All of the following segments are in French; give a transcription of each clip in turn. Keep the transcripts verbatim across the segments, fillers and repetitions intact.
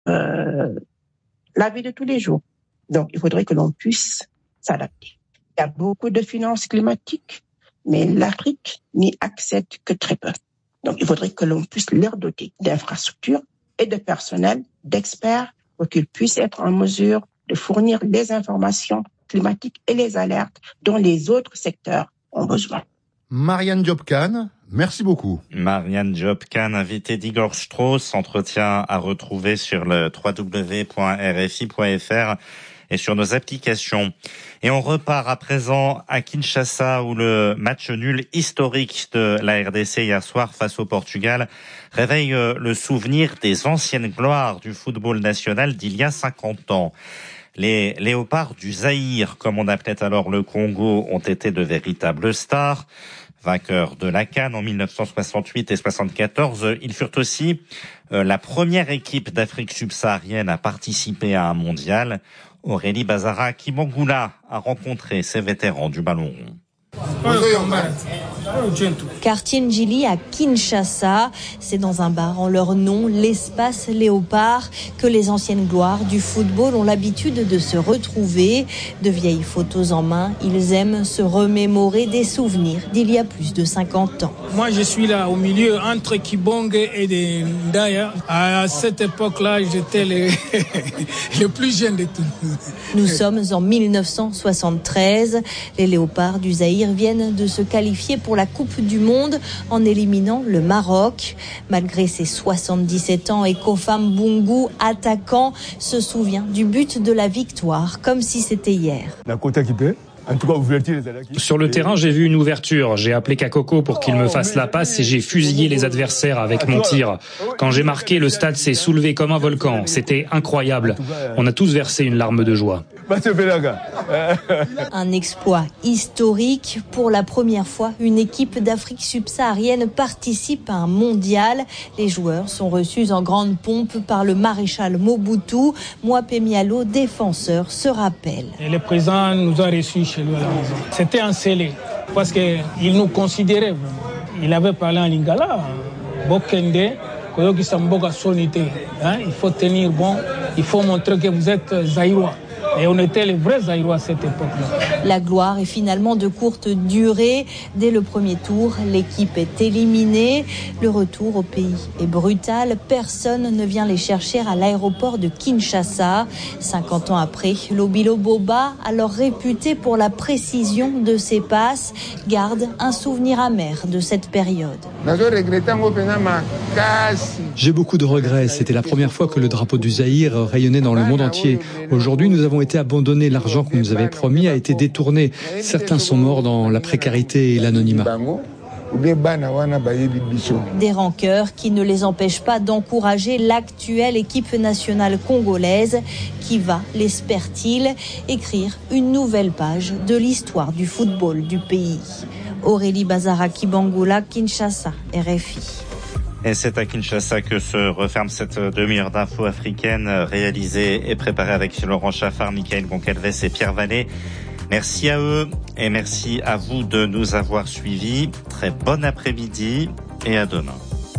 euh, la vie de tous les jours. Donc, il faudrait que l'on puisse s'adapter. Il y a beaucoup de finances climatiques, mais l'Afrique n'y accède que très peu. Donc, il faudrait que l'on puisse leur doter d'infrastructures et de personnel, d'experts, pour qu'ils puissent être en mesure de fournir les informations climatiques et les alertes dont les autres secteurs ont besoin. Marianne Diop Khan, merci beaucoup. Marianne Diop Khan, invitée d'Igor Strauss, entretien à retrouver sur le w w w point r f i point f r et sur nos applications. Et on repart à présent à Kinshasa où le match nul historique de la R D C hier soir face au Portugal réveille le souvenir des anciennes gloires du football national d'il y a cinquante ans. Les léopards du Zaïre, comme on appelait alors le Congo, ont été de véritables stars. Vainqueurs de la CAN en mille neuf cent soixante-huit et soixante-quatorze, ils furent aussi euh, la première équipe d'Afrique subsaharienne à participer à un mondial. Aurélie Bazara Kibangula a rencontré ces vétérans du ballon rond. Quartier Njili à Kinshasa, c'est dans un bar en leur nom, l'espace Léopard, que les anciennes gloires du football ont l'habitude de se retrouver. De vieilles photos en main, ils aiment se remémorer des souvenirs d'il y a plus de cinquante ans. Moi, je suis là au milieu entre Kibong et Ndaya. À cette époque-là, j'étais le, le plus jeune de tous. Nous sommes en mille neuf cent soixante-treize. Les Léopards du Zaïre viennent de se qualifier pour la Coupe du Monde en éliminant le Maroc. Malgré ses soixante-dix-sept ans, Ekofam Bungu, attaquant, se souvient du but de la victoire comme si c'était hier. Sur le terrain, j'ai vu une ouverture. J'ai appelé Kakoko pour qu'il me fasse la passe et j'ai fusillé les adversaires avec mon tir. Quand j'ai marqué, le stade s'est soulevé comme un volcan. C'était incroyable. On a tous versé une larme de joie. Un exploit historique. Pour la première fois, une équipe d'Afrique subsaharienne participe à un mondial. Les joueurs sont reçus en grande pompe par le maréchal Mobutu. Mwape Mialo, défenseur, se rappelle. Et le président nous a reçus chez lui à la maison. C'était un scellé parce qu'il nous considérait. Il avait parlé en lingala. Bokende, Koyoki Samboga Sonité. Il faut tenir bon, il faut montrer que vous êtes Zaïrois. Et on était les vrais Zaïrois à cette époque-là. La gloire est finalement de courte durée. Dès le premier tour, l'équipe est éliminée. Le retour au pays est brutal. Personne ne vient les chercher à l'aéroport de Kinshasa. cinquante ans après, Lobilo Boba, alors réputé pour la précision de ses passes, garde un souvenir amer de cette période. J'ai beaucoup de regrets. C'était la première fois que le drapeau du Zaïre rayonnait dans le monde entier. Aujourd'hui, nous avons été abandonnés. L'argent qu'on nous avait promis a été détourné. Certains sont morts dans la précarité et l'anonymat. Des rancœurs qui ne les empêchent pas d'encourager l'actuelle équipe nationale congolaise qui va, l'espère-t-il, écrire une nouvelle page de l'histoire du football du pays. Aurélie Bazara Kibangula, Kinshasa, R F I. Et c'est à Kinshasa que se referme cette demi-heure d'infos africaine réalisée et préparée avec Laurent Chaffard, Michael Goncalves et Pierre Vallée. Merci à eux et merci à vous de nous avoir suivis. Très bon après-midi et à demain.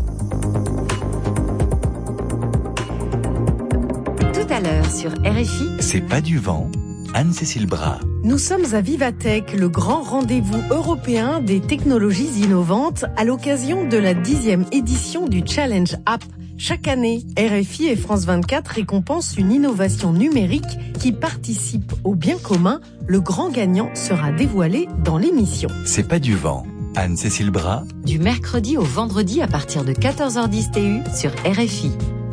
Tout à l'heure sur R F I. C'est pas du vent. Anne-Cécile Bras. Nous sommes à Vivatech, le grand rendez-vous européen des technologies innovantes à l'occasion de la dixième édition du Challenge App. Chaque année, R F I et France vingt-quatre récompensent une innovation numérique qui participe au bien commun. Le grand gagnant sera dévoilé dans l'émission. C'est pas du vent. Anne-Cécile Bras. Du mercredi au vendredi à partir de quatorze heures dix T U sur R F I.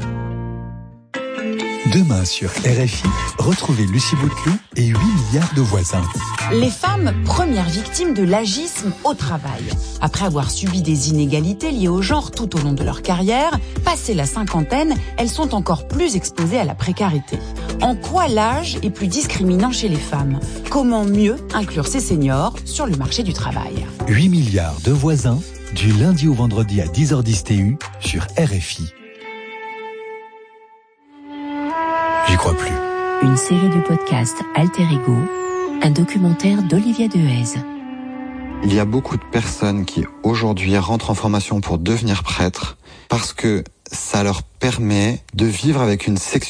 Demain sur R F I, retrouvez Lucie Bouteloup et huit milliards de voisins. Les femmes, premières victimes de l'agisme au travail. Après avoir subi des inégalités liées au genre tout au long de leur carrière, passé la cinquantaine, elles sont encore plus exposées à la précarité. En quoi l'âge est plus discriminant chez les femmes ? Comment mieux inclure ces seniors sur le marché du travail ? huit milliards de voisins, du lundi au vendredi à dix heures dix T U sur R F I. J'y crois plus. Une série de podcasts Alter Ego, un documentaire d'Olivia Dehaze. Il y a beaucoup de personnes qui aujourd'hui rentrent en formation pour devenir prêtres parce que ça leur permet de vivre avec une sexualité